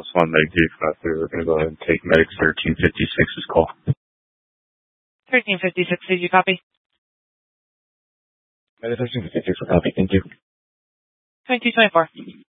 +1 Medicaid factor. We're going to go ahead and take Medic 1356's call. 1356, did you copy? Medic 1356 will copy. Thank you. 2224.